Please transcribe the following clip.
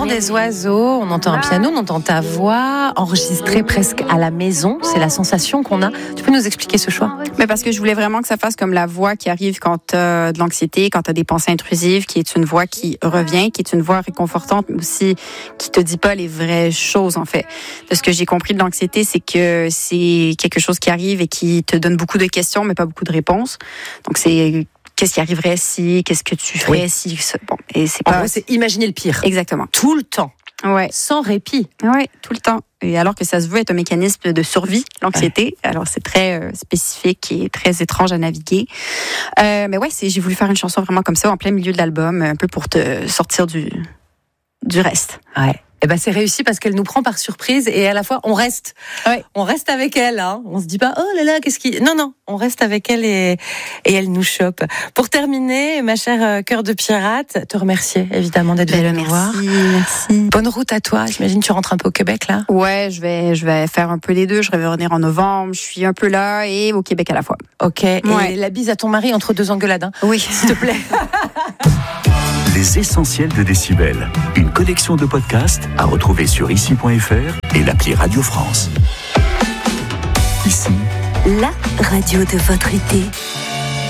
des oiseaux, on entend un piano, on entend ta voix, enregistrée presque à la maison. C'est la sensation qu'on a. Tu peux nous expliquer ce choix? Mais parce que je voulais vraiment que ça fasse comme la voix qui arrive quand tu as de l'anxiété, quand tu as des pensées intrusives, qui est une voix qui revient, qui est une voix réconfortante, mais aussi qui te dit pas les vraies choses, en fait. De ce que j'ai compris de l'anxiété, c'est que c'est quelque chose qui arrive et qui te donne beaucoup de questions, mais pas beaucoup de réponses. Donc, c'est qu'est-ce qui arriverait si, qu'est-ce que tu ferais si, bon, et c'est pas. En gros, c'est imaginer le pire. Exactement. Tout le temps. Ouais. Sans répit. Ouais, tout le temps. Et alors que ça se veut être un mécanisme de survie, l'anxiété. Ouais. Alors c'est très spécifique et très étrange à naviguer. Mais ouais, j'ai voulu faire une chanson vraiment comme ça, en plein milieu de l'album, un peu pour te sortir du reste. Ouais. Eh ben c'est réussi parce qu'elle nous prend par surprise et à la fois on reste. Ouais. On reste avec elle. Hein. On se dit pas oh là là qu'est-ce qui. Non, on reste avec elle et elle nous chope. Pour terminer, ma chère Cœur de Pirate, te remercier évidemment d'être venue nous voir. Merci. Bonne route à toi. J'imagine que tu rentres un peu au Québec là. Ouais, je vais faire un peu les deux. Je vais revenir en novembre. Je suis un peu là et au Québec à la fois. Ok. Ouais. Et la bise à ton mari entre deux engueulades. Hein. Oui, s'il te plaît. Les essentiels de Décibel, une collection de podcasts à retrouver sur ici.fr et l'appli Radio France. Ici, la radio de votre été.